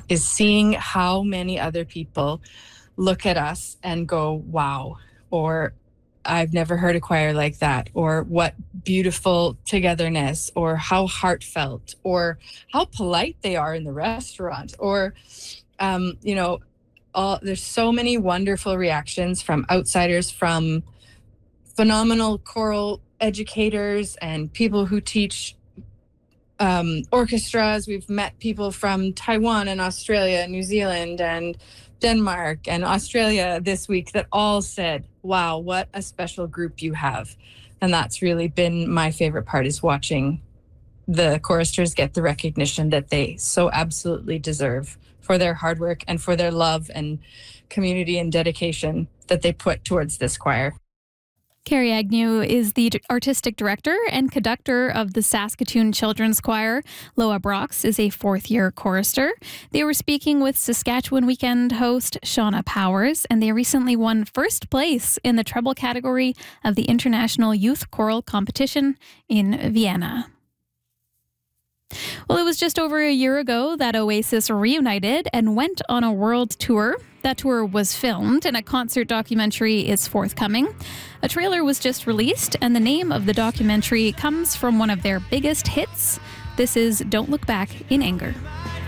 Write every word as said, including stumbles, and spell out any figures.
is seeing how many other people look at us and go, wow, or I've never heard a choir like that, or what beautiful togetherness, or how heartfelt, or how polite they are in the restaurant, or, um, you know, all, there's so many wonderful reactions from outsiders, from phenomenal choral educators and people who teach um, orchestras. We've met people from Taiwan and Australia, New Zealand, and Denmark and Australia this week that all said, wow, what a special group you have. And that's really been my favorite part, is watching the choristers get the recognition that they so absolutely deserve for their hard work and for their love and community and dedication that they put towards this choir. Carrie Agnew is the artistic director and conductor of the Saskatoon Children's Choir. Loa Brox is a fourth-year chorister. They were speaking with Saskatchewan Weekend host Shauna Powers, and they recently won first place in the treble category of the International Youth Choral Competition in Vienna. Well, it was just over a year ago that Oasis reunited and went on a world tour. That tour was filmed, and a concert documentary is forthcoming. A trailer was just released, and the name of the documentary comes from one of their biggest hits. This is Don't Look Back in Anger.